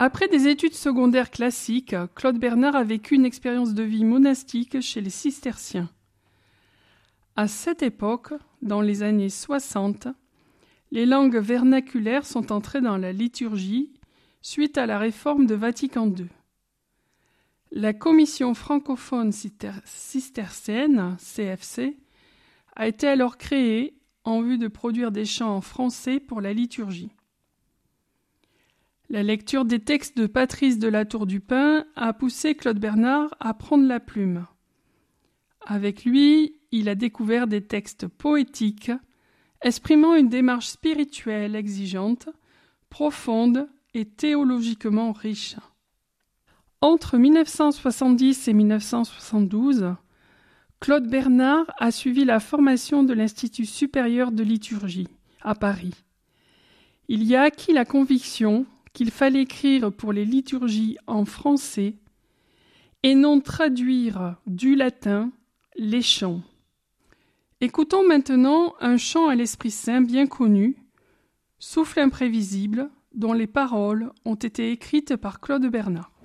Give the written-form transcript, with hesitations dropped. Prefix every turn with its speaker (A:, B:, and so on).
A: Après des études secondaires classiques, Claude Bernard a vécu une expérience de vie monastique chez les cisterciens. À cette époque, dans les années 60, les langues vernaculaires sont entrées dans la liturgie suite à la réforme de Vatican II. La Commission francophone cistercienne, CFC, a été alors créée en vue de produire des chants en français pour la liturgie. La lecture des textes de Patrice de la Tour du Pin a poussé Claude Bernard à prendre la plume. Avec lui, il a découvert des textes poétiques exprimant une démarche spirituelle exigeante, profonde et théologiquement riche. Entre 1970 et 1972, Claude Bernard a suivi la formation de l'Institut supérieur de liturgie à Paris. Il y a acquis la conviction qu'il fallait écrire pour les liturgies en français et non traduire du latin les chants. Écoutons maintenant un chant à l'Esprit Saint bien connu, Souffle imprévisible, dont les paroles ont été écrites par Claude Bernard.